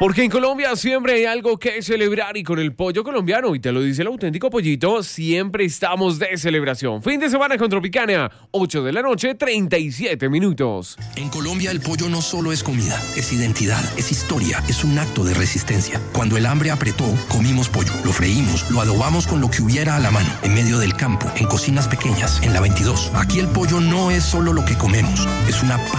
Porque en Colombia siempre hay algo que celebrar y con el pollo colombiano, y te lo dice el auténtico pollito, siempre estamos de celebración. Fin de semana con Tropicana, 8 de la noche, 37 minutos. En Colombia el pollo no solo es comida, es identidad, es historia, es un acto de resistencia. Cuando el hambre apretó, comimos pollo, lo freímos, lo adobamos con lo que hubiera a la mano, en medio del campo, en cocinas pequeñas, en la 22. Aquí el pollo no es solo lo que comemos, es una